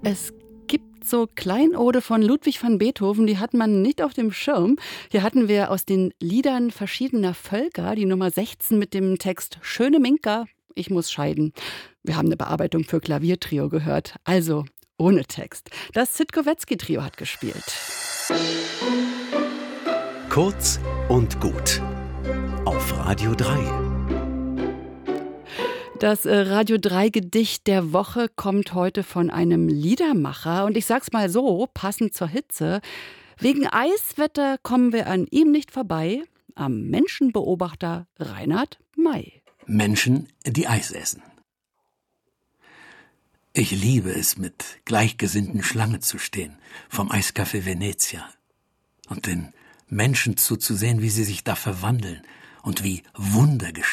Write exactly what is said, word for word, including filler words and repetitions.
Es gibt so Kleinode von Ludwig van Beethoven, die hat man nicht auf dem Schirm. Hier hatten wir aus den Liedern verschiedener Völker die Nummer sechzehn mit dem Text Schöne Minka, ich muss scheiden. Wir haben eine Bearbeitung für Klaviertrio gehört, also ohne Text. Das Sitkowetzki-Trio hat gespielt. Kurz und gut auf Radio drei. Das äh, Radio drei Gedicht der Woche kommt heute von einem Liedermacher. Und ich sag's mal so, passend zur Hitze: Wegen Eiswetter kommen wir an ihm nicht vorbei. Am Menschenbeobachter Reinhard May. Menschen, die Eis essen. Ich liebe es, mit Gleichgesinnten Schlange zu stehen, vom Eiscafé Venezia. Und den Menschen zuzusehen, wie sie sich da verwandeln und wie Wunder geschehen.